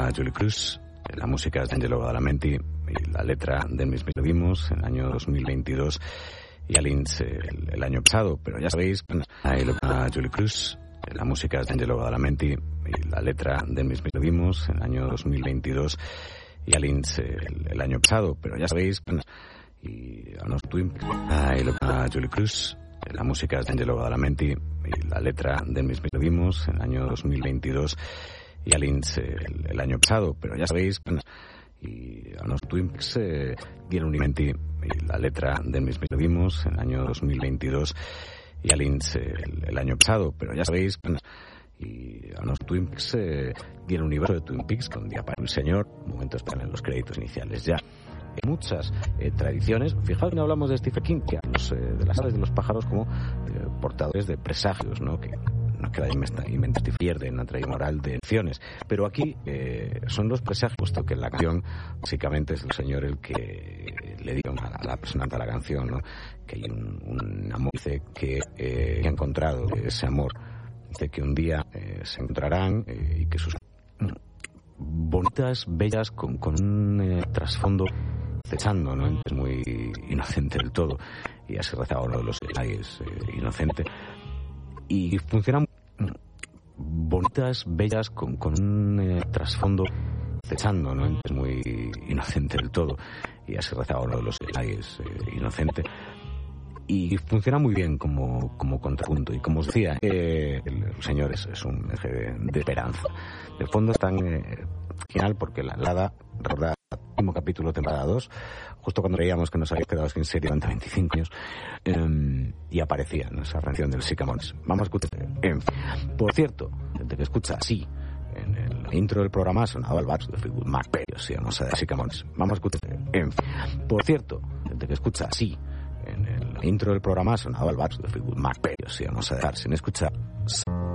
Julie Cruz, la música es de Angelo Badalamenti y la letra de Mis Vimos en el año 2022 y Alins el año pasado, pero ya sabéis, Julie Cruz, la música es de Angelo Badalamenti y la letra de Mis Vimos en el año 2022 y Alins el año pasado, pero ya sabéis, y a los Twin, Julie Cruz, la música es de Angelo Badalamenti y la letra de Mis Vimos en el año 2022 y Alins el año pasado, pero ya sabéis, y a los Twin Peaks y el Unimenti y la letra de Mis Vimos en el año 2022 y Alins el año pasado, pero ya sabéis, y a los Twin Peaks y el universo de Twin Peaks con Día para el Señor, momentos están en los créditos iniciales ya. Muchas tradiciones. Fijaos que no hablamos de Stephen King, que de las aves de los pájaros como portadores de presagios, ¿no? Que no queda inventar y pierden la tradición moral de acciones. Pero aquí son los presagios, puesto que la canción básicamente es el Señor el que le dio a la persona de la canción, ¿no? Que hay un amor, dice que ha encontrado ese amor, dice que un día se encontrarán y que sus bonitas, bellas, con un trasfondo acechando, ¿no? Es muy inocente del todo, y así rezaba uno de los detalles, inocente, y funcionan bonitas, bellas, con un trasfondo acechando, ¿no? Es muy inocente del todo, y así rezaba uno de los detalles, inocente, y funciona muy bien como contrapunto. Y como os decía, el Señor es un eje de esperanza. De fondo es tan final porque la helada, recordad, último capítulo, temporada 2, justo cuando creíamos que nos había quedado sin serie durante 25 años, y aparecía en esa canción del Sycamores. Vamos a escuchar. Por cierto, gente que escucha así, en el intro del programa sonaba el Bats de Fleetwood Mac, pero si vamos a Sycamores. Vamos a escuchar. Por cierto, gente que escucha así, en el intro del programa sonaba el Bats de Fleetwood Mac, pero si vamos a dejar sin escuchar.